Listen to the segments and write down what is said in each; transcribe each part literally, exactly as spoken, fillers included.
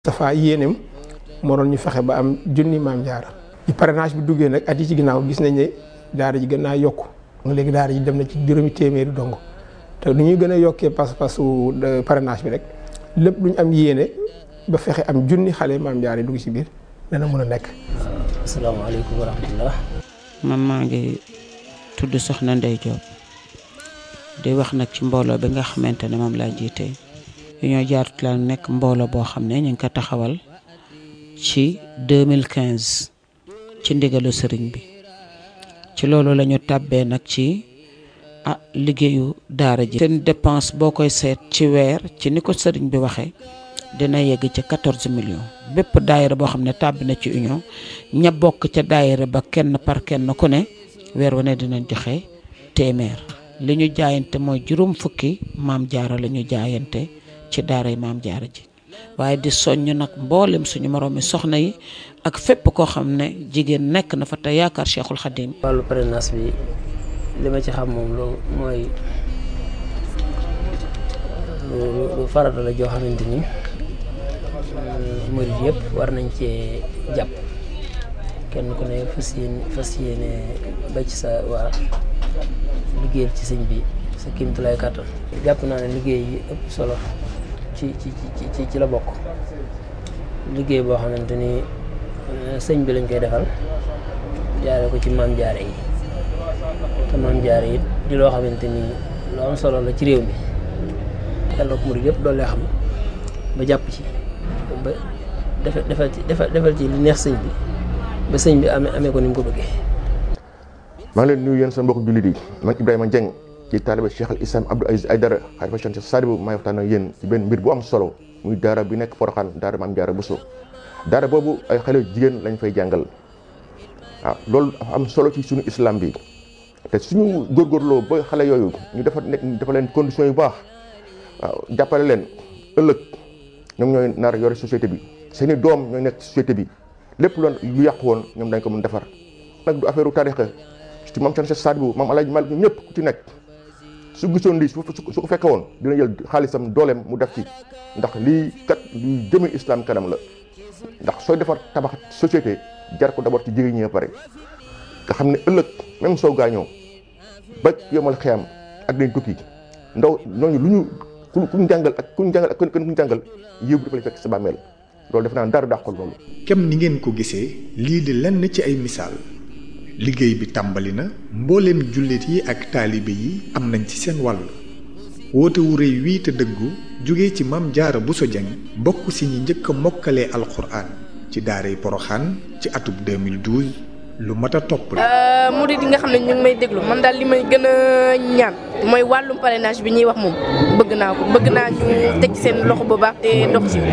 Safa yéenem moo doon ñu fexe ba am junni maam jaara ci parrainage bi duggee nag at yi ci ginnaaw gis nañ ne daara ji gën naa yokku léegi daara ji dem na ci juróomi téeméeri dong te nu ñuy gën a yokkee pas-pasu parrainage bi rek lépp lu ñu am yéene ba fexe am junni xale maam jaara yi dugg ci biir dana mën a nekk. asalaamaaleykum wa rahmatullah. man maa ngi tudd Soxna Ndeye Diop di wax nag ci mbooloo bi nga xamante ne moom laa jiite. Union Jaaratu Laa nekk mbooloo boo xam ne ñu ngi ko taxawal ci deux mille quinze ci ndigalu sëriñ bi ci loolu la ñu tàbbee nag ci ah liggéeyu daara ji. seen dépense boo koy seet ci weer ci ni ko sëriñ bi waxee dina yegg ci quatorze millions bépp daayira boo xam ne tàbbi na ci union ña bokk ca daayira ba kenn par kenn ku ne weer wu ne dinañ joxe téeméer li ñu jaayante mooy juróom fukki maam jaara la ñu jaayante. ci daaray maam jaara ji waaye di soññ nag mboolem suñu moroom mi soxna yi ak fépp koo xam ne jigéen nekk na fa te yaakaar Cheikhul Khadim. wàllu parrainage bi li ma ci xam moom lu mooy lu farata la joo xamante ni murid yëpp war nañ cee jàpp kenn ku ne fas yéene fas yéene ba ci sa waa liggéeyal ci sëñ bi sa kéemtulaay kàttan. jàpp naa ne liggéey yi ëpp solo. ci ci ci ci la bokk liggéey boo xamante ni sëñ bi lañ koy defal jaare ko ci maam jaare yi te maam jaare yi di loo xamante ni lu am solo la ci réew mi yàlla ko murid yëpp doole xam ba jàpp ci ba defal defal ci defal ci li neex sëñ bi ba sëñ bi amee amee ko ni mu ko bëggee. maa ngi leen nuyu yéen sa mbokk jullit yi man Ibrahima Dieng ci taaliba Cheikh al Islam Abdou Aziz Aïdara xalifa Cheikh Sadibou maay waxtaan ak yéen ci benn mbir bu am solo muy daara bi nekk Porokhane daara Maam Jaara Bousso daara boobu ay xale jigéen lañ fay jàngal waaw loolu dafa am solo ci suñu islam bi te suñu góorgóorloo ba xale yooyu ñu dafa nekk dafa leen conditions yu baax waaw jàppale leen ëllëg ñoom ñooy nar yore société bi seeni doom ñooy nekk société bi lépp loon lu yàqu woon ñoom dañ ko mën defar nag du affaire u tarixa ci maam Cheikh Sadibou maam Alaaji Malik ñëpp ku ci nekk su gisoon lii su su ko fekke woon dina jël xaalisam dooleem mu def ci ndax lii kat luy jëme islam kanam la ndax sooy defar tabax société jar ko d'abord ci jigéen ñi pare nga xam ne ëllëg même soo gaañoo ba yomal xiyam ak dañ tukki ndaw ñooñu lu ñu ku kuñ jàngal ak kuñ jàngal ak kenn kuñ jàngal yëw bi dafa lay fekk sa bàmmeel loolu def naa dara dàqul loolu. kem ni ngeen ko gisee lii di lenn ci ay misaal. liggéey bi tàmbali na mbooleem jullit yi ak taalibe yi am nañ ci seen wàll woote wu rëy wii te dëggu jóge ci Maam Jaara Bousso Dieng bokk ci ñi njëkk a mokkalee alxuraan ci daaray Porokhane ci atub deux mille douze lu mat a topp la. murid yi nga xam ne ñu ngi may déglu man daal li may gën a ñaan mooy wàllum parrainage bi ñuy wax moom bëgg naa ko bëgg naa ñu teg ci seen loxo bu baax te dox ci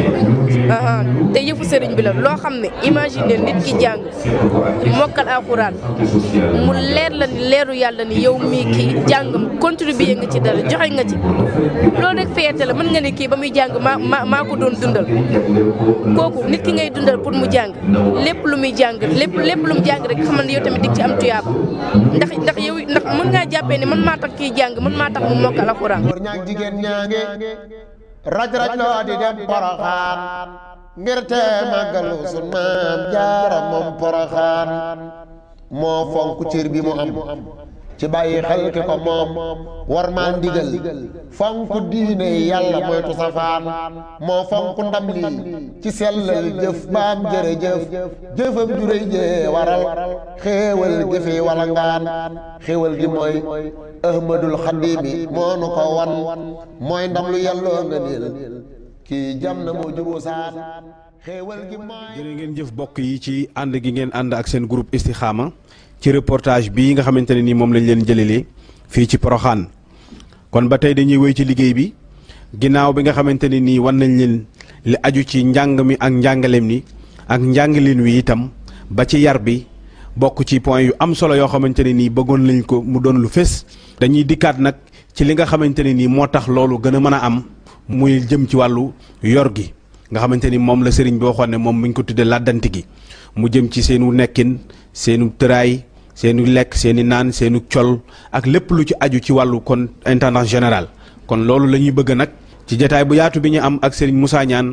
te yëfu sëriñ bi la loo xam ne imagine nit ki jàng mokkal alxuraan mu leer la ni leeru yàlla ni yow mii kii jàngam contribuer nga ci dara joxe nga ci loolu rek fierté la mën nga ne kii ba muy jàng maa maa maa ko doon dundal kooku nit ki ngay dundal pour mu jàng lépp lu muy jàng lépp lépp lu mu jàng rek xamal ne yow tamit dig ci am tuyaaba ndax ndax yow ndax mën ngaa jàppee ne man maa tax kii jàng man maa tax mu mokkal alxuraan. góor ñaag jigéen ñaange raj raj loo di dem Porokhane ngir te màggalu sun maam jaara moom Porokhane moo fonk cër bi mu am ci bàyyi xel ki ko moom war maa ndigal fonk diine yàlla moytu safaan moo fonk ndam lii ci sellal jëf baam jërëjëf jëfam juréy jee waral xéewal jëfe wala ngaan xéewal gi mooy ahmadul xadimi moo nu ko wan mooy ndam lu yàlloo nga niil kii jam na moo juboo saan xéewal gi mooy. jërë ngeen jëf bokk yi ci ànd gi ngeen ànd ak seen groupe Istikhama ci reportage bii nga xamante ne nii moom lañ leen jëlelee fii ci Porokhane kon ba tey dañuy wéy ci liggéey bi ginnaaw bi nga xamante ne nii wan nañ leen li aju ci njàng mi ak njàngaleem ni ak njàngaleen wi itam ba ci yar bi bokk ci point yu am solo yoo xamante ne nii bëggoon lañ ko mu doon lu fés. dañuy dikkaat nag ci li nga xamante ne nii moo tax loolu gën a mën a am muy jëm ci wàllu yor gi nga xamante ni moom la sëriñ bi waxoon ne moom mi ngi ko tuddee làddanti gi mu jëm ci seenu nekkin seenu tëraay seenu lekk seeni naan seenu col ak lépp lu ci aju ci wàllu kon intendance général kon loolu la ñuy bëgg nag ci jataay bu yaatu bi ñu am ak Serigne Moussa Niane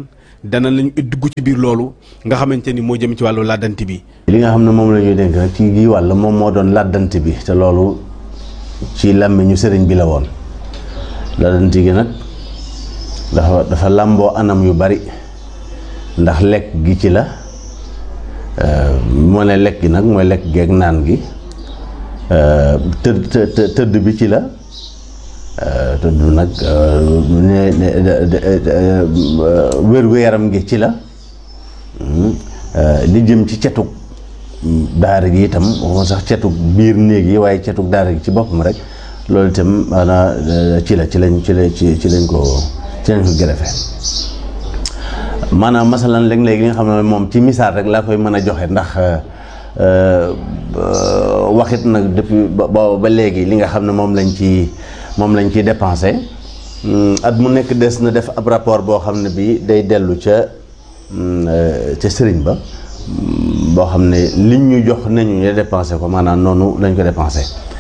dana lañu dugg ci biir loolu nga xamante ni moo jëm ci wàllu làddanti bi. li nga xam ne moom la ñuy dénk nag ci gi wàll moom moo doon làddanti bi te loolu ci làmmiñu sëriñ bi la woon làddanti gi nag dafa dafa làmboo anam yu bari ndax lekk gi ci la moo ne lekk gi nag mooy lekk geeg naan gi tëdd tëdd bi ci la tëdd nag wér-gu-yaram gi ci la li jëm ci cetug daara gi itam waxuma sax cetug biir néeg yi waaye cetug daara gi ci boppam rek loolu itam maanaam ci la ci lañ ci la ci ci lañ ko ci lañ ko gërëfe maanaam masalan léeg-léeg li nga xam ne moom ci misaal rek laa koy mën a joxe ndax waxit nag depuis ba ba léegi li nga xam ne moom lañ ci moom lañ ciy dépensé at mu nekk des na def ab rapport boo xam ne bi day dellu ca ca sëriñ ba boo xam ne liñ ñu jox nañu ñu dépensé ko maanaam noonu lañ ko dépensé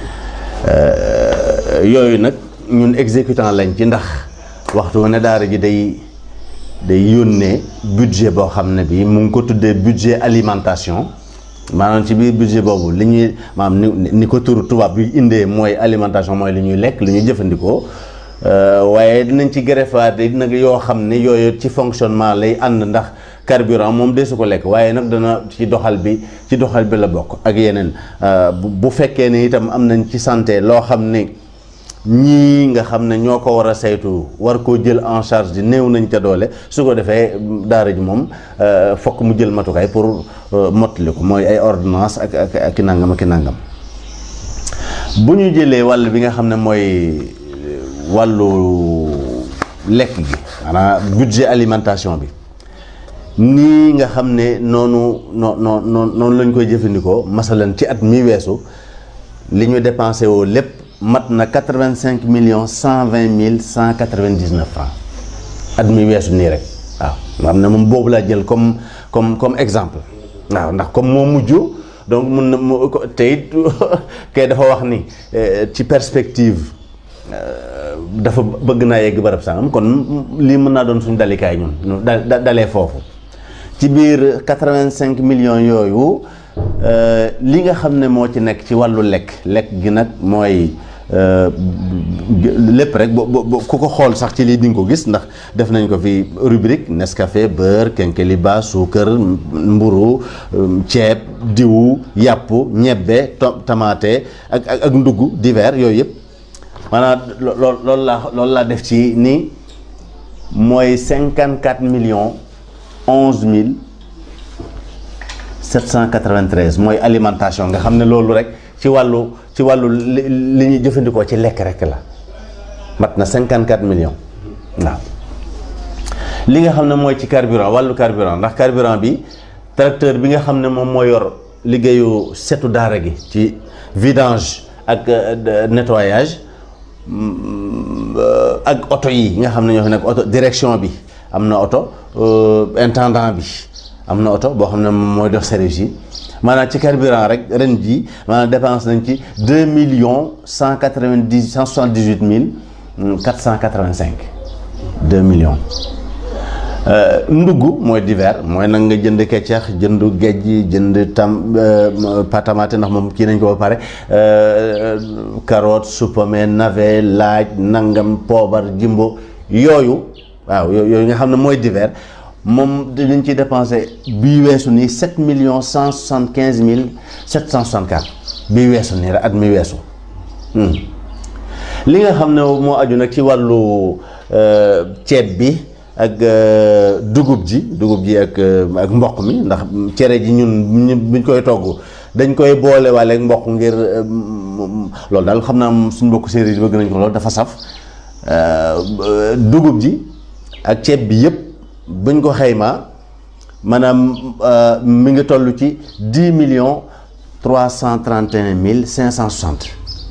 yooyu nag ñun exécutant lañ ci ndax waxtu wu ne daara ji day day yónnee budget boo xam ne bi mu ngi ko tuddee budget alimentation maanaam ci biir budget boobu li ñuy maanaam ni ni ko turu tubaab bi indee mooy alimentation mooy li ñuy lekk li ñuy jëfandikoo waaye dinañ ci greffaat nag yoo xam ne yooyu ci fonctionnement lay ànd ndax carburant moom de su ko lekk waaye nag dana ci doxal bi ci doxal bi la bokk ak yeneen bu fekkee ne itam am nañ ci santé loo xam ne ñii nga xam ne ñoo ko war a saytu war koo jël en charge di néew nañ ca doole su ko defee daara ji moom fokk mu jël matukaay pour mottali ko mooy ay ordonnance ak ak ak nangam ak nangam bu ñu jëlee wàll bi nga xam ne mooy wàllu lekk gi maanaam budget alimentation bi nii nga xam ne noonu noo noo noonu lañ koy jëfandikoo masalan ci at mi weesu li ñu dépensé woo lépp mat na quatre-vingt-cinq millions cent vingt mille cent quatre-vingt-dix-neuf francs at mi weesu nii rek waaw nga xam ne moom boobu laa jël comme comme comme exemple waaw ndax comme moo mujj donc mun na mu te it kay dafa wax ni ci perspective dafa bëgg naa yegg barab sangam kon lii mën naa doon suñu dalikaay ñun da dalee foofu ci biir quatre-vingt-cinq millions yooyu li nga xam ne moo ci nekk ci wàllu lekk lekk gi nag mooy lépp rek bo ku ko xool sax ci lii di nga ko gis ndax def nañ ko fi rubrique Nescafé beurre kenkeliba suukar mburu ceeb diwu yàpp ñebbe tamaate ak ak ndugg divers yooyu yëpp maanaam lool loolu laa loolu laa def ci ni mooy cinquante quatre millions onze mille sept cent quatre-vingt-treize mooy alimentation nga xam ne loolu rek ci wàllu ci wàllu li ñuy jëfandikoo ci lekk rek la mat na cinquante quatre millions waaw li nga xam ne mooy ci carburant wàllu carburant ndax carburant bi tracteur bi nga xam ne moom moo yor liggéeyu setu daara gi ci vidange ak nettoyage ak oto yi nga xam ne ñoo fi nekk oto direction bi am na oto intendant bi am na oto boo xam ne moom mooy dox service yi maanaam ci carburant rek ren ji maanaam dépense nañ ci deux millions cent quatre-vingt-dix cent soixante-dix-huit mille quatre cent quatre-vingt-cinq deux millions ndugg mooy divers mooy nag nga jënd keccax jënd géej jënd tam patamate ndax moom kii nañ ko ba pare carotte supame navet laaj nangam poobar jimbo yooyu waaw yooyu nga xam ne mooy divers moom dañ ci dépensé bii weesu nii sept millions cent soixante quinze mille sept cent soixante quatre bii weesu nii rek at mi weesu li nga xam ne moo aju nag ci wàllu ceeb bi ak dugub ji dugub ji ak ak mboq mi ndax cere ji ñun buñ koy togg dañ koy boole waale ak mboq ngir loolu daal xam naa suñ mbokk séeréer yi bëgg nañ ko loolu dafa saf dugub ji ak ceeb bi yëpp buñ ko xaymaa maanaam mi ngi toll ci dix millions trois cent trente et un mille cinq cent soixante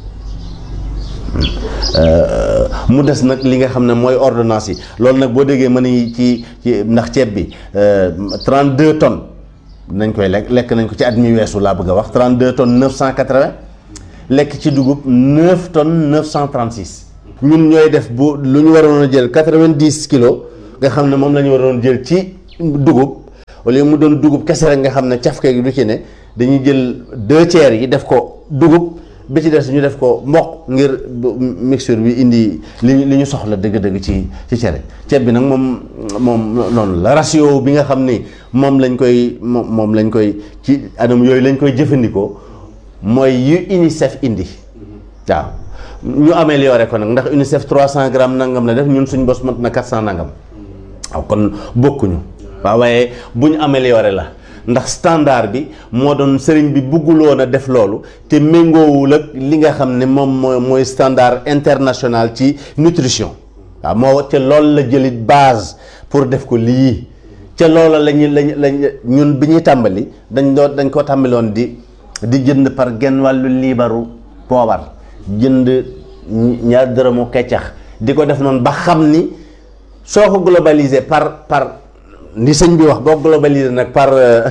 mu des nag li nga xam ne mooy ordonnance yi loolu nag boo déggee mën a ci ci ndax ceeb bi trente-deux tonnes nañ koy lekk lekk nañ ko ci at mi weesu laa bëgg a wax trente-deux tonnes neuf cent quatre-vingts lekk ci dugub neuf tonnes neuf cent trente-six ñun ñooy def bu lu ñu waroon a jël quatre-vingt-dix kilos nga xam ne moom la ñu waroon jël ci dugub au lieu mu doon dugub kese rek nga xam ne cafke gi du ci ne dañuy jël deux tiers yi def ko dugub bi ci des ñu def ko mboq ngir mixture bi indi li li ñu soxla dëgg-dëgg ci ci cere ceeb bi nag moom moom noonu la ratio bi nga xam ni moom lañ koy moom moom lañ koy ci anam yooyu lañ koy jëfandikoo mooy yu UNICEF indi waaw ñu amélioré ko nag ndax UNICEF trois cent grammes nangam la def ñun suñ bos mat na quatre cent nangam waaw kon bokkuñu waaw waaye bu ñu amélioré la ndax standard bi moo doon sëriñ bi bugguloon a def loolu te méngoowul ak li nga xam ne moom mooy mooy standard international ci nutrition waaw moo ca loolu la jëlit base pour def ko lii ca loola lañu lañ lañ ñun bi ñuy tàmbali dañ doon dañ ko tàmbaloon di di jënd par genn wàllu liibaru poobar jënd ñaar dërëmu keccax di ko def noonu ba xam ni soo ko globalisé par par ni sëñ bi wax boo globalisé nag par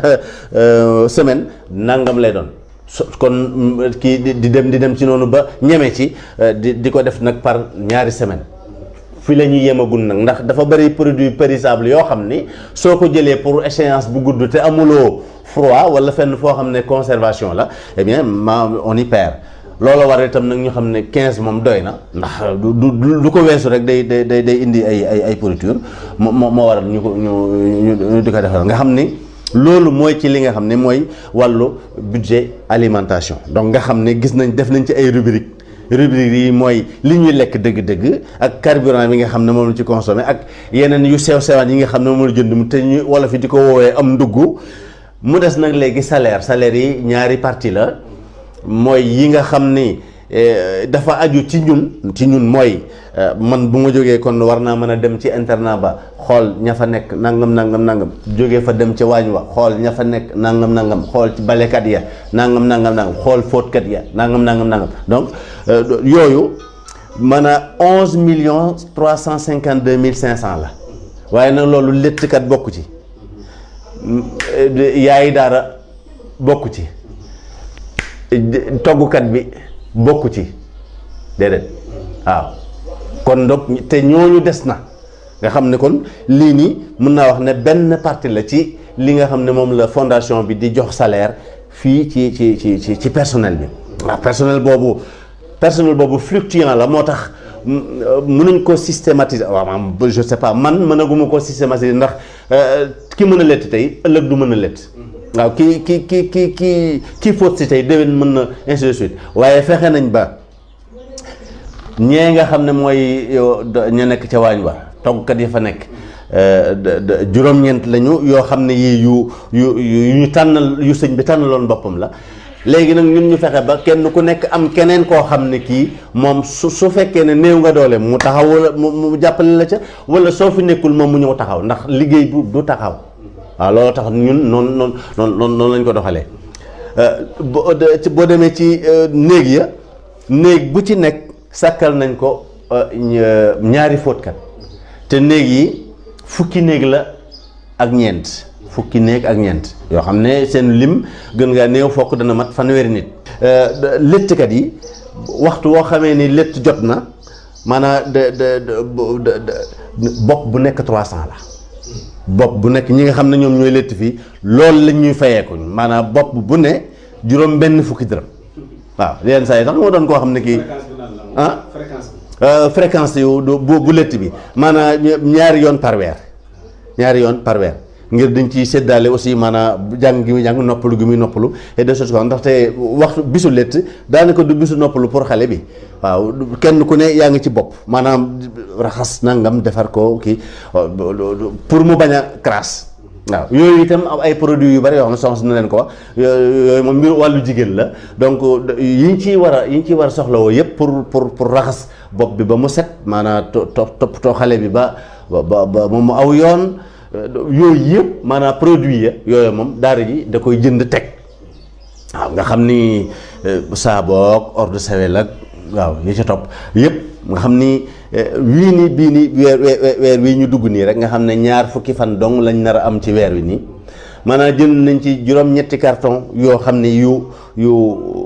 semaine nangam lay doon kon kii di dem di dem ci noonu ba ñeme ci di di ko def nag par ñaari semaine fi la ñuy yemagul nag ndax dafa bëri produit périssable yoo xam ni soo ko jëlee pour échéance bu gudd te amuloo froid wala fenn foo xam ne conservation la eh bien ma on y perd loolu war itam nag ñu xam ne quinze moom doy na ndax du du du ko weesu rek day day day day indi ay ay ay pourriture moo moo waral ñu ko ñu ñu di ko defal nga xam ni loolu mooy ci li nga xam ne mooy wàllu budget alimentation donc nga xam ne gis nañ def nañ ci ay rubrique rubrique yi mooy li ñuy lekk dëgg-dëgg ak carburant bi nga xam ne moom la ci consommé ak yeneen yu sew sewaan yi nga xam ne moom la jënd mu te ñu wala fi di ko woowee am ndugg mu des nag léegi salaire salaire yi ñaari partie la mooy yi nga xam ni dafa aju ci ñun ci ñun mooy man bu ma jógee kon war naa mën a dem ci internat ba xool ña fa nekk nangam nangam nangam jógee fa dem ca waañ wa xool ña fa nekk nangam nangam xool ci balekat ya nangam nangam nangam xool fóotkat ya nangam nangam nangam donc yooyu mën a onze millions trois cent cinquante deux mille cinq cent la waaye nag loolu léttkat bokku ci yaayi daara bokku ci toggukat bi bokku ci déedéet waaw kon donc te ñooñu des na nga xam ne kon lii nii mën naa wax ne benn partie la ci li nga xam ne moom la fondation bi di jox salaire fii ci ci ci ci ci personnel bi waaw personnel boobu personnel boobu fluctuant la moo tax mënuñ ko systématiser waaw maanaam je sais pas man mënaguma ko systématiser ndax ki mën a lett tey ëllëg du mën a lett waaw kii kii kii kii kii kii fóot si tey déwén mën na ainsi de suite waaye fexe nañ ba ñee nga xam ne mooy ña nekk ca waañ wa toggkat yi fa nekk juróom-ñeent lañu yoo xam ne yii yu yu yu ñu tànnal yu sëñ bi tànnaloon boppam la léegi nag ñun ñu fexe ba kenn ku nekk am keneen koo xam ne kii moom su su fekkee ne néew nga doole mu taxaw wala mu jàppale la ca wala soo fi nekkul moom mu ñëw taxaw ndax liggéey bu du taxaw waaw loolu tax ñun noonu noonu noonu noonu lañ ko doxalee boo demee ci néeg ya néeg bu ci nekk sàkkal nañ ko ñaari fóotkat te néeg yi fukki néeg la ak ñeent fukki néeg ak ñeent yoo xam ne seen lim gën ngaa néew fokk dana mat fanweeri nit léttkat yi waxtu woo xamee ni létt jot na maanaam de de bopp bu nekk trois cent la bopp bu nekk ñi nga xam ne ñoom ñooy létt fii loolu lañ ñuy fayeekuñ maanaam bopp bu ne juróom benn fukki dërëm waaw yenn saa yi tax moo doon koo xam ne kii ah fréquence yu bu bu létt bi maanaam ñaari yoon par weer ñaari yoon par weer ngir dañ ciy séddaale aussi maanaam jàng gi muy jàng noppalu gi muy noppalu et de choses quoi ndaxte waxtu bisu létt daanaka du bisu noppalu pour xale bi waaw kenn ku ne yaa ngi ci bopp maanaam raxas nangam defar ko kii pour mu bañ a crasse waaw yooyu itam ay produits yu bari yoo xam ne soxna na leen ko wax yooyu moom mbir wàllu jigéen la donc yi ñu ciy war a yi ñu ciy war a soxlawoo yëpp pour pour pour raxas bopp bi ba mu set maanaam to toppatoo xale bi ba ba ba moom mu aw yoon yooyu yëpp maanaam produit ya yooyu moom daara ji da koy jënd teg waaw nga xam ni saaboog eau de Javel ak waaw yi ca topp yëpp nga xam ni wii nii bii nii weer weer wii ñu dugg nii rek nga xam ne ñaar fukki fan dong lañ nar a am ci weer wi nii maanaam jënd nañ ci juróom-ñetti carton yoo xam ne yu yu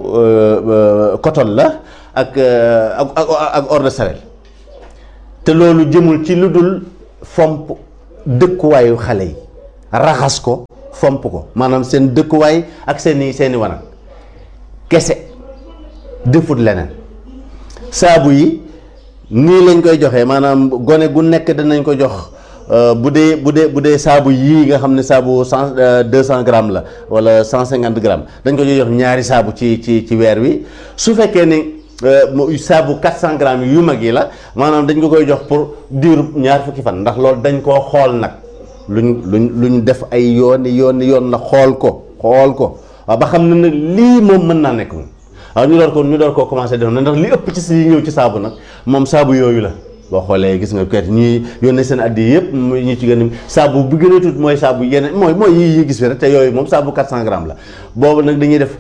coton la ak ak ak eau de Javel te loolu jëmul ci lu dul fomp dëkkuwaayu xale yi raxas ko fomp ko maanaam seen dëkkuwaay ak seeni seeni wanag kese defut leneen. saabu yi nii lañ koy joxee maanaam gone gu nekk danañ ko jox bu dee bu dee bu dee saabu yii nga xam ne saabu cent deux cent grammes la wala cent cinquante grammes dañ ko jox ñaari saabu ci ci ci weer wi. su fekkee ni saabu quatre cent grammes yu mag yi la maanaam dañ ko koy jox pour diiru ñaar fukki fan ndax loolu dañ koo xool nag luñ luñ luñ def ay yooni yooni yoon la xool ko xool ko waaw ba xam ne nag lii moom mën naa nekk moom. waaw ñu door ko ñu door koo commencé def na ndax li ëpp ci si ñëw ci saabu nag moom saabu yooyu la boo xoolee gis nga kayit ñuy yónnee seen addi yëpp ñu ci gën a saabu bi gën a tuut mooy saabu yeneen mooy mooy yi gis fi rek te yooyu moom saabu quatre cent grammes la boobu nag dañuy def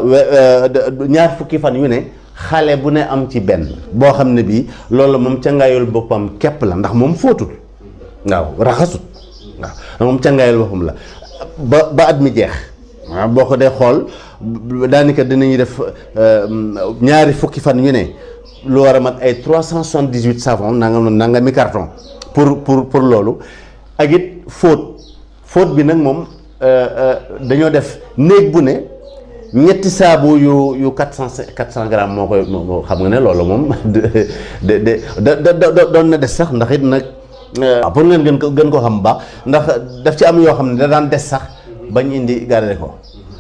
ñaar fukki fan yu ne xale bu ne am ci benn boo xam ne bii loolu moom cangaayul boppam képp la ndax moom fóotul waaw raxasut waaw moom cangaayul boppam la ba ba at mi jeex waaw boo ko dee xool daanaka dinañuy def ñaari fukki fan yu ne lu war a mat ay trois cent soixante-dix-huit savon nangam nangam mi carton pour pour pour loolu ak it fóot fóot bi nag moom dañoo def néeg bu ne ñetti saabu yu yu quatre cent quatre cent grammes moo koy moo xam nga ne loolu moom de de de de doon na des sax ndax it nag pour ngeen gën ko gën ko xam baax ndax daf ci am yoo xam ne da daan des sax bañ indi garder ko.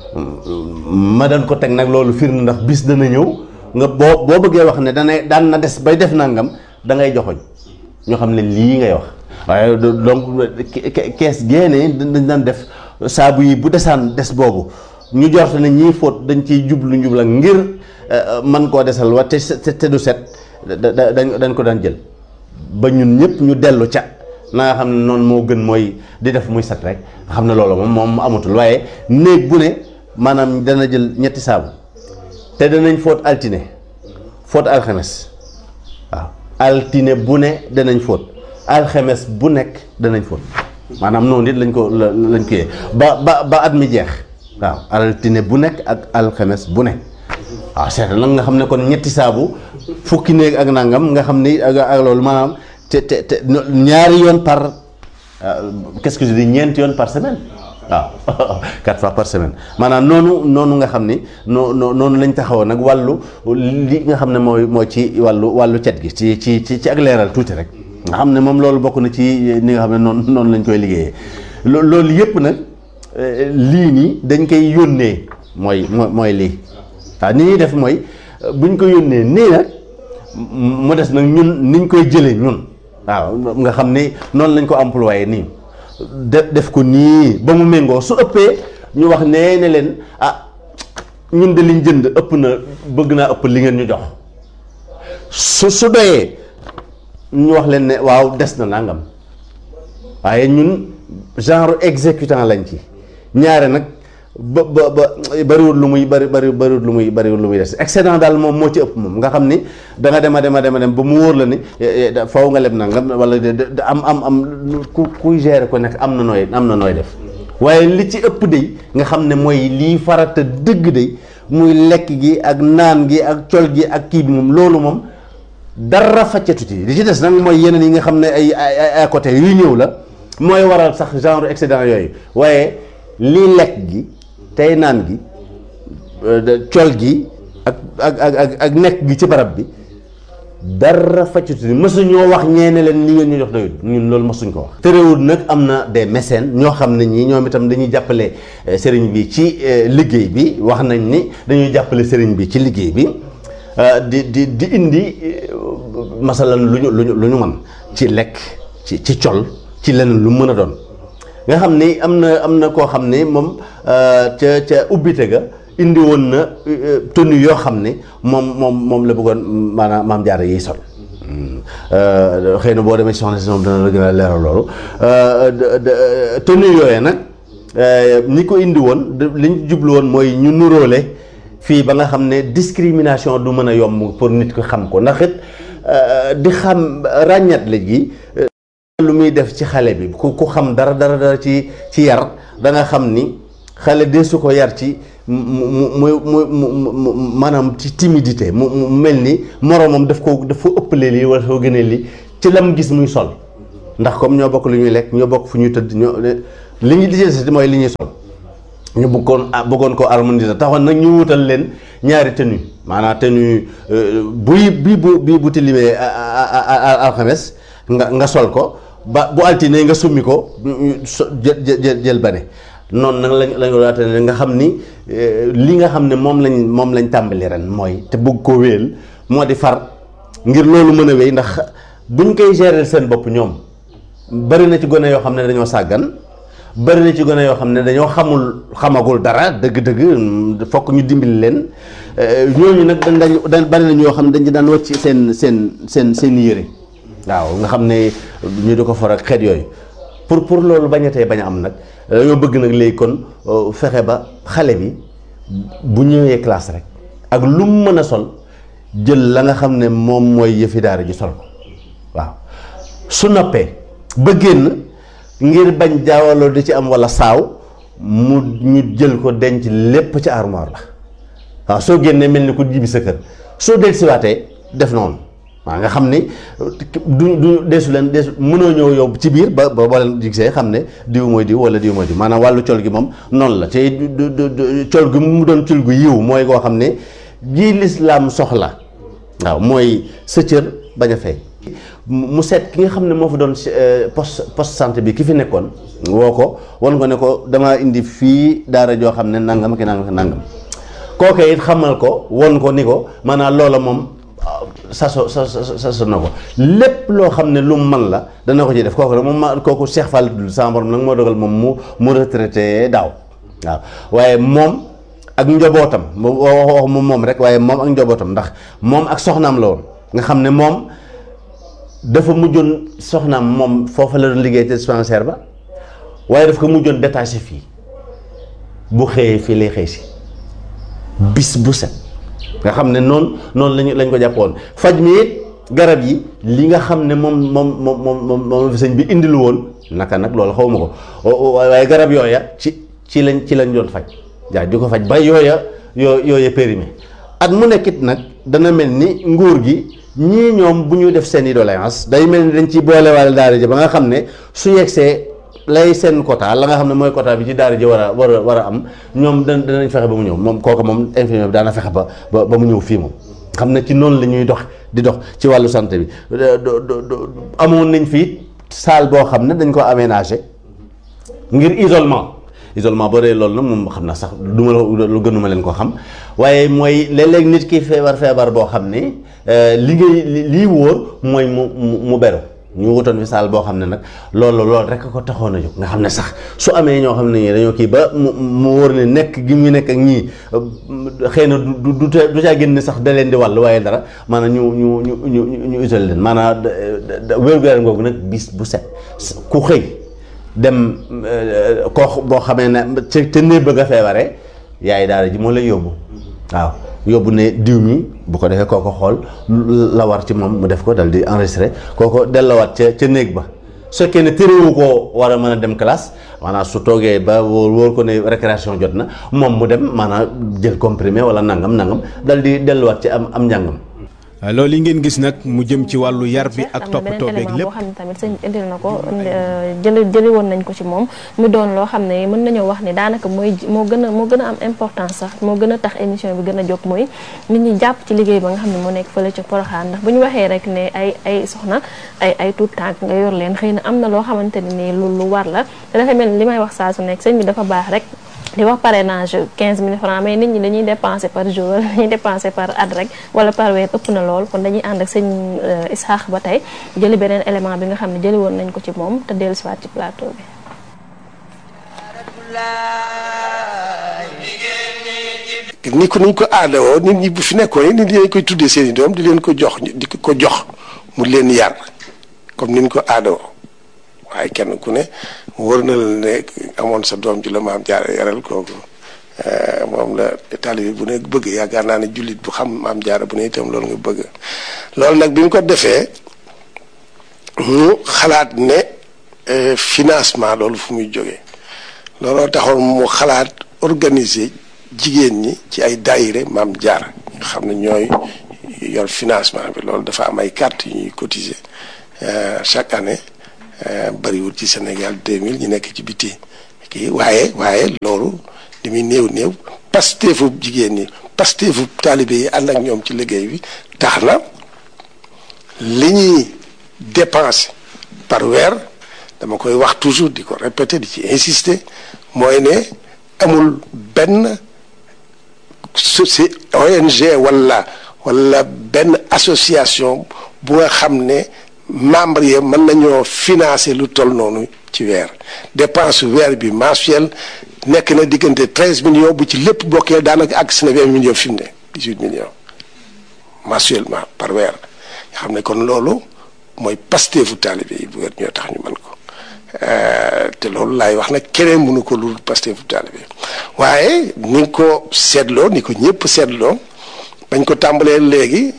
ma daan ko teg nag loolu firnde ndax bis dana ñëw nga boo boo bëggee wax ne dana daan na des bay def nangam da ngay joxoñ ñoo xam ne lii ngay wax waaye donc kees génne dañ daan def saabu yi bu desaan des boobu ñu jort ne ñii fóot dañ ciy jublu njubla ngir man koo desal wa te te du set dañ dañ ko daan jël ba ñun ñëpp ñu dellu ca na nga xam ne noonu moo gën mooy di def muy set rek nga xam ne loolu moom moom amatul waaye néeg bu ne maanaam dana jël ñetti saabu te danañ fóot altine fóot alxames waaw altine bu ne danañ fóot alxames bu nekk danañ fóot maanaam noonu nit lañ ko lañ ko yee ba ba ba at mi jeex waaw altine bu nekk ak alxames bu nekk waaw seet nag nga xam ne kon ñetti saabu fukki néeg ak nangam nga xam ni ak ak loolu maanaam te te te ñaari yoon par qu'est-ce que je dis ñeenti yoon par semaine waaw quatre fois par semaine maanaam noonu noonu nga xam ni noo noonu lañ taxawoon nag wàllu li nga xam ne mooy mooy ci wàllu wàllu cet gi ci ci ci ci ak leeral tuuti rek nga xam ne moom loolu bokk na ci ni nga xam ne noonu noonu lañ koy liggéeyee loolu yëpp nag lii nii dañ koy yónnee mooy mooy lii waaw ni ñuy def mooy buñ ko yónnee nii nag mu des nag ñun niñ koy jëlee ñun waaw nga xam ni noonu lañ ko employé nii def def ko nii ba mu méngoo su ëppee ñu wax nee ne leen ah ñun de liñ jënd ëpp na bëgg naa ëpp li ngeen ñu jox su su doyee ñu wax leen ne waaw des na nangam waaye ñun genre exécutant lañ ci ñaare nag ba ba ba bariwul lu muy bari bari bariwul lu muy bariwul lu muy des excédent daal moom moo ci ëpp moom nga xam ni da nga dem a dem a dem a dem ba mu wóor la ni faw nga leb nangam wala am am am ku kuy gérer ko nekk am na nooy am na nooy def waaye li ci ëpp de nga xam ne mooy lii farata dëgg de muy lekk gi ak naan gi ak col gi ak kii bi moom loolu moom dara faccatu ci li ci des nag mooy yeneen yi nga xam ne ay ay à côté yuy ñëw la mooy waral sax genre excédent yooyu waaye lii lekk gi tey naan gi col gi ak ak ak ak nekk gi ci barab bi dara faccatu ni mësuñoo wax ñeene leen li ngeen ñu jox doyut ñun loolu mësuñ ko wax. terewul nag am na des mécènes ñoo xam ne ñii ñoom itam dañuy jàppale sëriñ bi ci liggéey bi wax nañ ni dañuy jàppale sëriñ bi ci liggéey bi di di di indi masalan lu ñu lu ñu lu ñu mën ci lekk ci ci col ci leneen lu mën a doon. nga xam ni am na am na koo xam ne moom ca ca ubbite ga indi woon na tenue yoo xam ne moom moom moom la bëggoon maanaam maam jaara yiy sol xëy na boo demee ci soxna si moom dana la gën a leeral loolu tenue yooyee nag ñi ko indi woon li ñu jublu woon mooy ñu nuróole fii ba nga xam ne discrimination du mën a yomb pour nit ko xam ko ndax it di xam ràññat la gi lu muy def ci xale bi ku ku xam dara dara dara ci ci yar da nga xam ni xale de su ko yar ci mu mu mu maanaam ci timidité mu mu mel ni moroomam daf ko daf ko ëppalee lii wala soo gënee lii ci lam gis muy sol ndax comme ñoo bokk lu ñuy lekk ñoo bokk fu ñuy tëdd ñoo li ñu lijjanti mooy li ñuy sol ñu bëggoon bëggoon ko harmoniser taxoon nag ñu wutal leen ñaari tenue maanaam tenue buy bii bu bii bu tilimee alxames nga nga sol ko ba bu altine nga summi ko jël jël jël bane noonu nag lañ lañ waate nga xam ni li nga xam ne moom lañ moom lañ tàmbali ren mooy te bëgg ko wéel moo di far ngir loolu mën a wéy ndax buñ koy gérer seen bopp ñoom bari na ci gone yoo xam ne dañoo sàggan bari na ci gone yoo xam ne dañoo xamul xamagul dara dëgg-dëgg fokk ñu dimbali leen ñooñu nag dañ dañ bari na ñoo xam ne dañu daan wàcc seen seen seen seen yére waaw nga xam ne ñu di ko for ak xeet yooyu pour pour loolu bañatee bañ a am nag dañoo bëgg nag léegi kon fexe ba xale bi bu ñëwee classe rek ak lu mu mën a sol jël la nga xam ne moom mooy yëfi daara ji sol ko waaw su noppee ba génn ngir bañ jaawaloo di ci am walla saaw mu ñu jël ko denc lépp ci armoire la waaw soo génnee mel ni ku jibi sa kër soo del siwaatee def noonu waaw nga xam ni du du deesu leen deesu mënoo ñëw yow ci biir ba ba boo leen gisee xam ne diw mooy diw walla diw mooy diw maanaam wàllu col gi moom noonu la te col gi mu doon col gu yiw mooy koo xam ne ji lislaam soxla waaw mooy sa cër bañ a fay mu seet ki nga xam ne moo fa doon poste poste santé bi ki fi nekkoon woo ko wan ko ne ko damaa indi fii daara joo xam ne nangam ki nangam ki nangam kooke it xamal ko won ko ni ko maanaam loola moom saso sa saso na ko lépp loo xam ne lu mu man la dana ko ci def kooku nag moom ma kooku Cheikh Fall dul sama borom nag moo dogal moom mu mu retraité daaw waaw waaye moom ak njobootam wax moom moom rek waaye moom ak njobootam ndax moom ak soxnaam la woon nga xam ne moom dafa mujjoon soxnaam moom foofa la doon liggéey te dispensaire ba waaye daf ko mujjoon détaché fii bu xëyee fii lay xëy si bis bu set nga xam ne noonu noonu lañu lañ ko jàppoon faj mi it garab yi li nga xam ne moom moom moom moom moom fi sëñ bi indilu woon naka nag loolu xaw ma ko waaye garab yooya ci ci lañ ci lañ doon faj jaa di ko faj ba yooya yoo yooya périmé at mu nekkit nag dana mel ni nguur gi ñii ñoom bu ñu def seen i doléance day mel ni dañ ci boolewaale daara ji ba nga xam ne su yegsee lay seen quota la nga xam ne mooy quota bi ci daara ji war a war a war a am ñoom da danañ fexe ba mu ñëw moom kooku moom infirmier bi daana fexe ba ba mu ñëw fii moom xam ne ci noonu la ñuy dox di dox ci wàllu santé bi amoon nañ fii salle boo xam ne dañ ko aménagé ngir isolement isolement boo dee loolu nag moom xam naa sax du ma lu gënuma leen ko xam waaye mooy léeg-léeg nit ki feebar feebar boo xam ne li ngay lii wóor mooy mu mu beru ñu wutoon fi saal boo xam ne nag loolu loolu rek ko taxoon a jóg nga xam ne sax su amee ñoo xam ne ñii dañoo kii ba mu mu wóor ne nekk gi mu nekk ak ñii xëy na du du du caa génn sax da leen di wàll waaye dara maanaam ñu ñu ñu ñu ñu isolé leen maanaam wér-gu-yaram googu nag bis bu set ku xëy dem koo boo xamee ne ca ca néeg ba nga feebaree yaay daara ji moo lay yóbbu waaw yóbbu ne diw mi bu ko defee kooko xool la war ci moom mu def ko dal di enregistré kooko delloowaat ca ca néeg ba su fekkee ne téréwu koo war a mën a dem classe maanaam su toogee ba wóor wóor ko ne récréation jot na moom mu dem maanaam jël comprimé wala nangam nangam dal di delluwaat ci am am njàngam. loolu yi ngeen gis nag mu jëm ci wàllu yar bi ak toppatoo beeg lépp boo xam ne tamit sëñ indil na ko jëli jëli woon nañ ko ci moom mu doon loo xam ne mën nañoo wax ni daanaka mooy moo gën a moo gën a am importance sax moo gën a tax émission bi gën a jóg mooy nit ñi jàpp ci liggéey ba nga xam ne moo nekk fële ci Porokhane ndax bu ñu waxee rek ne ay ay soxna ay ay tuut tànk nga yor leen xëy na am na loo xamante ne nii lu lu war la te dafa mel ni li may wax saa su nekk sëñ bi dafa baax rek di wax parrainage quinze mille francs mais nit ñi dañuy dépenser par jour wala dañuy dépenser par at rek wala par weer ëpp na lool kon dañuy ànd ak sëñ Isaax ba tey jëli beneen élément bi nga xam ne jëli woon nañ ko ci moom te dellu siwaat ci plateau bi. ni ko niñ ko aadawoo nit ñi bu fi nekkoon nit ñi dañ koy tuddee seen i doom di leen ko jox di ko jox mu leen yar comme niñ ko aadawoo waaye kenn ku ne wër na la ne amoon sa doom ji la maam jaara yaral kooku moom la taalibe bu ne bëgg yaakaar naa ne jullit bu xam maam jaara bu ne itam loolu nga bëgg loolu nag bi mu ko defee mu xalaat ne financement loolu fu muy jógee looloo taxoon mu xalaat organiser jigéen ñi ci ay daayire maam jaara nga xam ne ñooy yor financement bi loolu dafa am ay carte yu ñuy cotiser chaque année bariwul ci Sénégal deux mille ñu nekk ci biti kii waaye waaye loolu li muy néew néew pasteefu jigéen ñi pasteefu taalibe yi ànd ak ñoom ci liggéey bi tax na li ñuy dépenser par weer dama koy wax toujours di ko répéter di ci insister mooy ne amul benn soci O N G wala wala benn association bu nga xam ne membre yi mën nañoo financer lu toll noonu ci weer dépense weer bi mensuel nekk na diggante treize millions bu ci lépp bokkee daanaka àgg si na vingt millions fi mu ne dix-huit millions mensuellement par weer nga xam ne kon loolu mooy pasteefu taalibe yi bu weer ñoo tax ñu mën ko te loolu laay wax nag keneen mënu ko lu pasteefu taalibe waaye ni nga ko seetloo ni ko ñëpp seetloo bañ ko tàmbalee léegi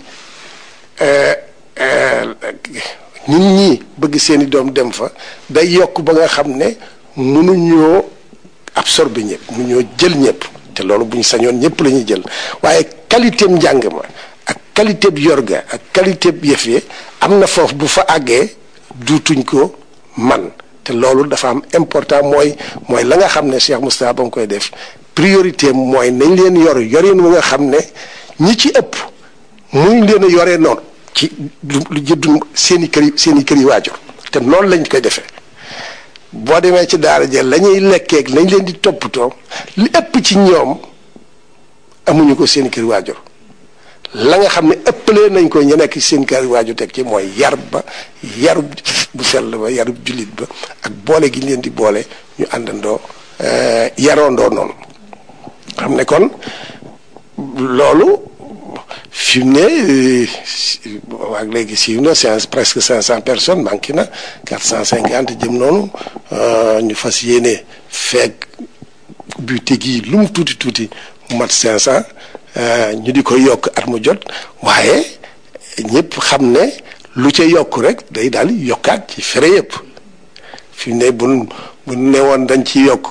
nit ñi bëgg seeni doom dem fa day yokk ba nga xam ne mënuñoo absorber ñëpp mënuñoo jël ñëpp te loolu bu ñu sañoon ñëpp la ñuy jël waaye qualité njàng ma ak qualité bi yorga ak qualité bi yëf yi am na foofu bu fa àggee duutuñ ko man te loolu dafa am important mooy mooy la nga xam ne Cheikh Moustapha ba nga koy def priorité mooy nañ leen yor yorin wu nga xam ne ñi ci ëpp muñ leen a yoree noonu ci lu jëddu seen i kër yi seen i kër yi waajur te noonu lañ koy defee boo demee ci daara jël la ñuy lekkeeg lañ leen di toppatoo li ëpp ci ñoom amuñu ko seen i kër yi waajur la nga xam ne ëppalee nañ ko ñu nekk ci seen kër yi waajur teg ci mooy yar ba yarub bu sell ba yarub jullit ba ak boole gi ñu leen di boole ñu àndandoo yaroondoo noonu xam ne kon loolu fi mu ne waa léegi siiw na c'est presque cinq cent personnes manqué na quatre cent cinquante jëm noonu ñu fas yéene feeg buté gi lu mu tuuti tuuti mu mat cinq cent ñu di ko yokk at mu jot waaye ñëpp xam ne lu ca yokk rek day daal yokkaat ci fere yëpp fi mu ne bu bu ne woon dañ ci yokk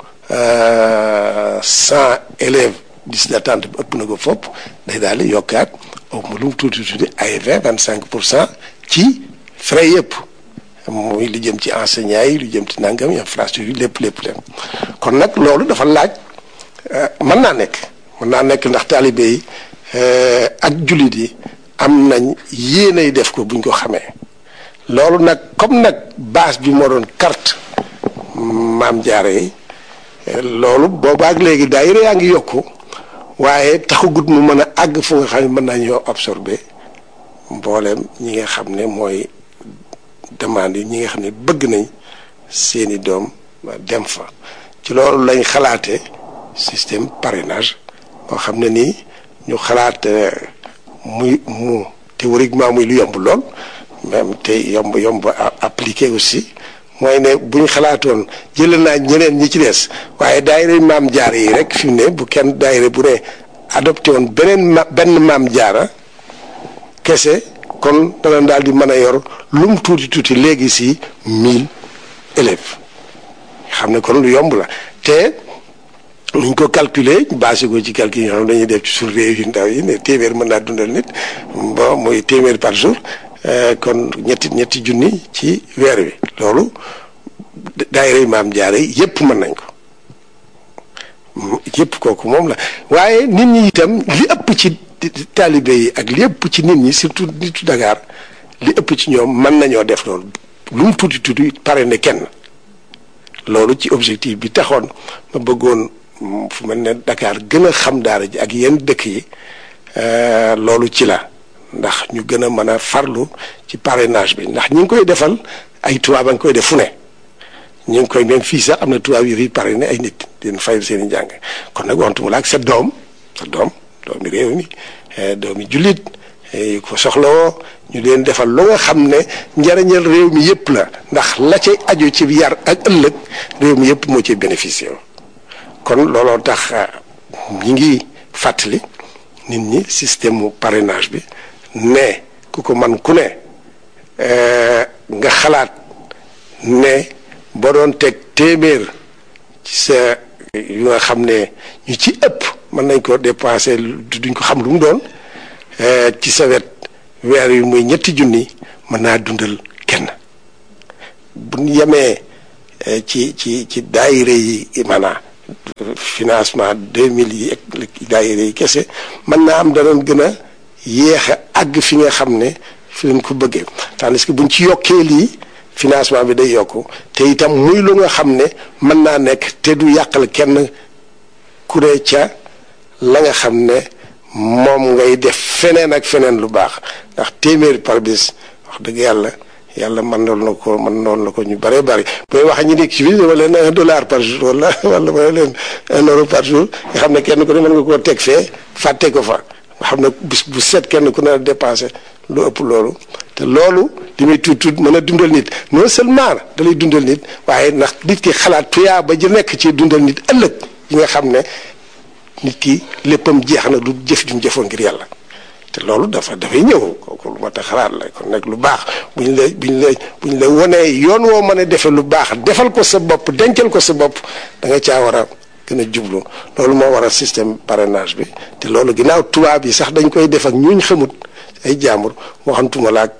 cent élèves liste d'attente bi ëpp na ko fopp day daal di yokkaat au moins lu mu tuuti tuuti ay vingt vingt cinq pour cent ci frais yëpp muy lu jëm ci enseignants yi lu jëm ci nangam infrastructure yi lépp lépp lépp kon nag loolu dafa laaj mën naa nekk mën naa nekk ndax taalibe yi ak jullit yi am nañ yéenay def ko buñ ko xamee loolu nag comme nag base bi moo doon carte maam jaare yi loolu boobaak léegi daayira yaa ngi yokku waaye taxagut mu mën a àgg fu nga xam ne mën nañoo absorber mbooleem ñi nga xam ne mooy demande yi ñi nga xam ne bëgg nañ seeni doom dem fa ci loolu lañ xalaate système parrainage boo xam ne nii ñu xalaat muy mu théoriquement muy lu yomb lool même te yomb yomb appliqué aussi mooy ne bu ñu xalaatoon jëlee naa ñeneen ñi ci des waaye daayira maam jaara yi rek fi mu ne bu kenn daayira bu ne adopté woon beneen ma benn maam jaara kese kon dana daal di mën a yor lu mu tuuti tuuti léegi si mille élèves xam ne kon lu yomb la te nuñ ko calculer basé ko ci calcul yi nga xam dañuy def ci suñu réew yu ndaw yi ne téeméer mën naa dundal nit bon mooy téeméer par jour kon ñetti ñetti junni ci weer wi loolu daayira maam jaare yépp mën nañ ko yépp kooku moom la waaye nit ñi itam li ëpp ci taalibe yi ak li ëpp ci nit ñi surtout nitu Dakar li ëpp ci ñoom mën nañoo def loolu lu mu tuuti tuuti pare ne kenn loolu ci objectif bi taxoon ma bëggoon fu mel ne Dakar gën a xam daara ji ak yenn dëkk yi loolu ci la ndax ñu gën a mën a farlu ci parrainage bi ndax ñu ngi koy defal ay tubaab a ngi koy def fu ne ñu ngi koy même fii sax am na tubaab yu fi parrainé ay nit di leen fayal seen i njàng kon nag waxtu mu la ak sa doom sa doom doomi réew mi doomi jullit yu ko soxlawoo ñu leen defal lu nga xam ne njariñal réew mi yëpp la ndax la cay aju ci yar ak ëllëg réew mi yëpp moo ciy bénéficié kon looloo tax ñi ngi fàttali nit ñi système mu parrainage bi ne ku ko man ku ne nga xalaat ne boo doon teg téeméer ci sa yu nga xam ne ñu ci ëpp mën nañ ko dépenser duñ ko xam lu mu doon ci sa wet weer yu muy ñetti junni mën naa dundal kenn bu ñu yemee ci ci ci daayira yi maanaam financement deux mille yi ak daayira yi kese mën naa am danoon gën a yéex a àgg fi nga xam ne fi lañ ko bëggee tandis que buñ ci yokkee lii financement bi day yokku te itam muy lu nga xam ne mën naa nekk te du yàqal kenn ku ne ca la nga xam ne moom ngay def feneen ak feneen lu baax ndax téeméeri par bis wax dëgg yàlla yàlla mën noonu la ko mën noonu la ko ñu bëree bëri booy wax ñu nekk ci biir dama leen un dollar par jour wala wala ma leen un euro par jour nga xam ne kenn ku ne mën nga koo teg fee fàtte ko fa nga xam ne bis bu set kenn ku ne dépensé lu ëpp loolu te loolu li muy tuut tuut mën a dundal nit non seulement da lay dundal nit waaye ndax nit ki xalaat tuyaa ba ji nekk ci dundal nit ëllëg yi nga xam ne nit ki léppam jeex na du jëf jum jëfoon ngir yàlla te loolu dafa dafay ñëw kooku lu ma tax xalaat la kon nag lu baax bu ñu la bu ñu la bu ñu la wanee yoon woo mën a defee lu baax defal ko sa bopp dencal ko sa bopp da nga caa war a gën a jublu loolu moo waral système parrainage bi te loolu ginnaaw tubaab yi sax dañ koy def ak ñuñ xamut ay jaambur moo xam tuma laak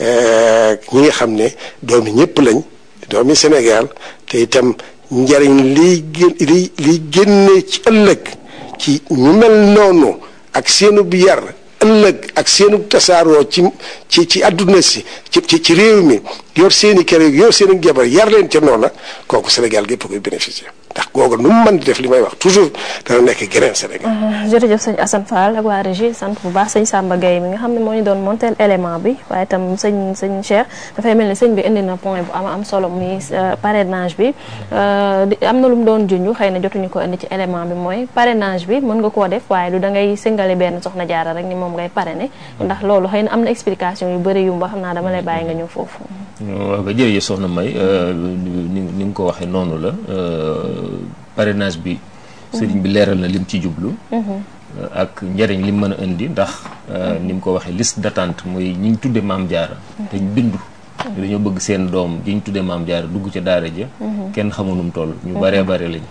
ñi nga xam ne doomi ñëpp lañ doomi Sénégal te itam njariñ liy gén li liy génne ci ëllëg ci ñu mel noonu ak seenu bi yar ëllëg ak seenu tasaaroo ci ci ci àdduna si ci ci ci réew mi yor seeni kër yor seeni jabar yar leen ca noona kooku Sénégal gépp koy bénéficier ndax googu nu mu mën di def li may wax toujours dana nekk geneen Sénégal. jërëjëf sëñ Assane Fall ak waa régie sant bu baax sëñ Samba Gueye mi nga xam ne moo ñu doon montel élément bi waaye itam sëñ sëñ Cheikh dafay mel ni sëñ bi indi na point bu am am solo muy parrainage bi am na lu mu doon junj xëy na jotuñu ko indi ci élément bi mooy parrainage bi mën nga koo def waaye du da ngay singale benn soxna jaara rek ni moom ngay parrainer ndax loolu xëy na am na explication yu bëri yu ba xam naa dama lay bàyyi nga ñëw foofu. waaw ba jërëjëf soxna May ni ni nga ko waxee noonu la parrainage bi sëriñ bi leeral na lim ci jublu ak njëriñ lim mën a indi ndax ni mu ko waxee liste d'attente mooy ñi ñu tudde maam jaara te ñu bindu dañoo bëgg seen doom ji ñu tudde maam jaara dugg ca daara ja kenn xamu nu mu toll ñu baree bare lañ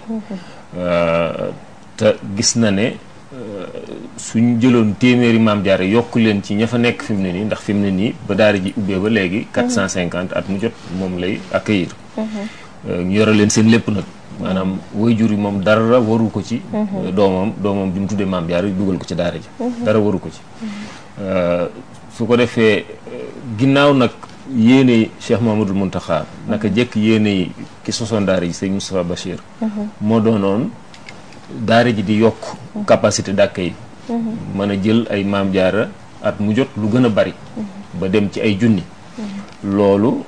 te gis na ne suñ jëloon téeméeri maam jaara yokk leen ci ña fa nekk fi mu ne nii ndax fi mu ne nii ba daara ji ubbee ba léegi quatre cent cinquante at mu jot moom lay accueillir ñu yore leen seen lépp nag maanaam waajur yi moom dara waru ko ci doomam doomam bi mu tuddee maam jaara dugal ko ci daara ji dara waru ko ci su ko defee ginnaaw nag yéene Cheikh Mamadou Mountakha naka jekk yéene yi ki sosoon daara ji sëñ Moustapha Bachir moo doonoon daara ji di yokk capacité d'accueil mën a jël ay maam jaara at mu jot lu gën a bari ba dem ci ay junni loolu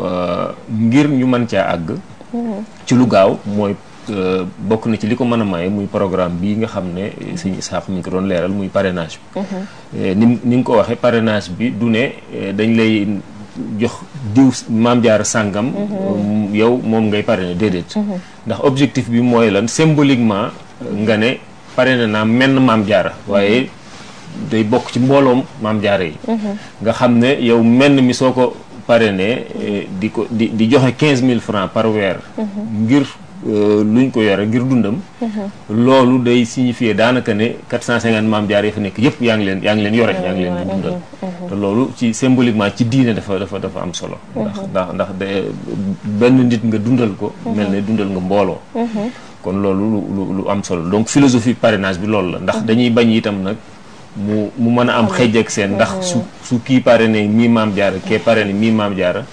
ngir ñu mën caa àgg ci lu gaaw mooy bokk na ci li ko mën a maye muy programme bii nga xam ne sëñ Isaax mi ngi ko doon leeral muy parrainage bi ni ni nga ko waxee parrainage bi du ne dañ lay jox diw maam jaara sàngam yow moom ngay parrainer déedéet ndax objectif bi mooy lan symboliquement nga ne parrainé naa menn maam jaara waaye day bokk ci mbooloom maam jaara yi nga xam ne yow menn mi soo ko parrainé di ko di di joxe quinze mille francs par weer ngir luñ ko yore ngir dundam loolu day signifier daanaka ne quatre cent cinquante maam jaara yi fa nekk yëpp yaa ngi leen yaa ngi leen yore yaa ngi leen di dundal te loolu ci symboliquement ci diine dafa dafa dafa am solo ndax ndax ndax de benn nit nga dundal ko mel ne dundal nga mbooloo kon loolu lu lu am solo donc philosophie parrainage bi loolu la ndax dañuy bañ itam nag mu mu mën a am xëj ak seen ndax su su kii parrainé mii maam jaara kee parrainé mii maam jaara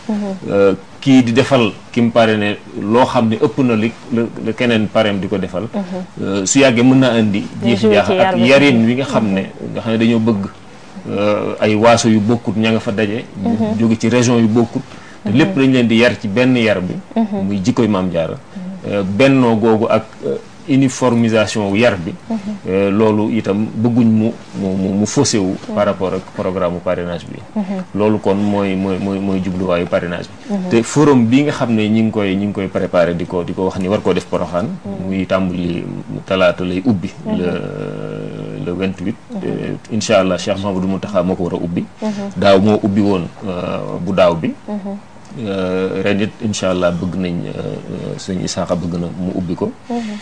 kii di defal ki mu parrainé loo xam ne ëpp na li la keneen parrain di ko defal su yàggee mën naa indi jiixi jaax ak yarin wi nga xam ne nga xam ne dañoo bëgg ay waaso yu bokkut ña nga fa daje jóge ci région yu bokkut te lépp dañ leen di yar ci benn yar bi muy jikkoy maam jaara bennoo googu ak uniformisation wu yar bi loolu itam bëgguñ mu mu mu faussé wu par rapport ak programme parrainage bi loolu kon mooy mooy mooy mooy jubluwaayu parrainage bi te forum bi nga xam ne ñi ngi koy ñi ngi koy préparé di ko di ko wax ni war koo def Porokhane muy tàmbali talaata lay ubbi le le vingt-huit incha allah Cheikh Mahamadou Mountakha moo ko war a ubbi daaw moo ubbi woon bu daaw bi ren it incha allah bëgg nañ sëñ Isaaxa bëgg na mu ubbi ko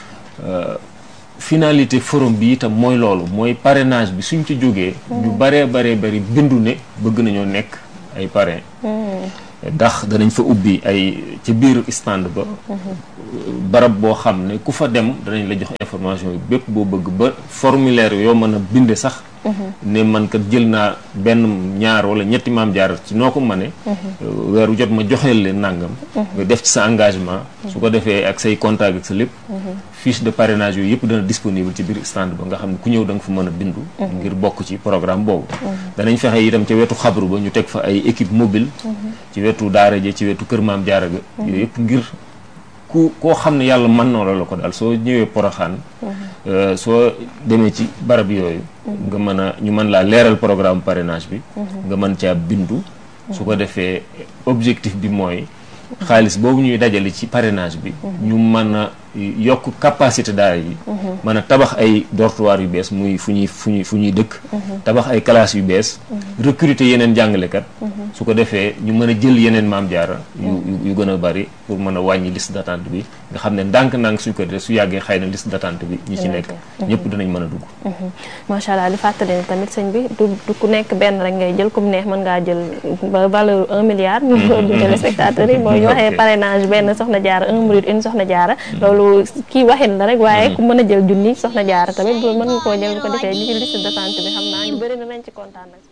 finalité forum bi itam mooy loolu mooy parrainage bi suñ ci jógee ñu baree baree bari bindu ne bëgg nañoo nekk ay parrain ndax danañ fa ubbi ay ci biir stand ba barab boo xam ne ku fa dem danañ la jox information yi bépp boo bëgg ba formulaire yoo mën a binde sax ne man kat jël naa benn ñaar wala ñetti maam jaar ci noo ko mëne weeru jot ma joxeel leen nàngam nga def ci sa engagement su ko defee ak say contact ak sa lépp fiche de parrainage yooyu yëpp dana disponible ci biir stand ba nga xam ne ku ñëw da nga fa mën a bindu ngir bokk ci programme boobu danañ fexe itam ca wetu xabru ba ñu teg fa ay équipe mobile ci wetu daara ji ci wetu kër maam jaara ga yooyu yëpp ngir ku koo xam ne yàlla mën na la ko daal soo ñëwee Porokhane soo demee ci barab yooyu nga mën a ñu mën laa leeral programme parrainage bi nga mën caa bindu su ko defee objectif bi mooy xaalis boobu ñuy dajale ci parrainage bi ñu mën a yokk capacité daara yi mën a tabax ay dortoir yu bees muy fu ñuy fu ñuy fu ñuy dëkk tabax ay classes yu bees recruter yeneen jàngalekat su ko defee ñu mën a jël yeneen maam jaara yu yu gën a bari pour mën a wàññi liste d'attente bi nga xam ne ndànk-ndànk suñ ko defee su yàggee xëy na liste d'attente bi ñi ci nekk ñëpp dinañ mën a dugg macha allah di fàttali ne tamit sëñ bi du du ku nekk benn rek ngay jël comme neex mën ngaa jël ba valeur un milliard ñu téléspectateurs yi mooy ñu waxee parrainage benn soxna jaara un minute une soxna jaara loolu kii waxin la rek waaye ku mën a jël junni soxna jaara tamit mën nga koo jël bu ko defee ñu ci liste d'attente bi xam naa ñu bëri na nañ ci kontaan nag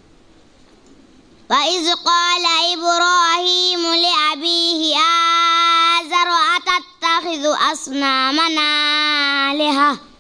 wa iz qaala ibrahimu li abihi aazara atattaxidu asnaaman aaliha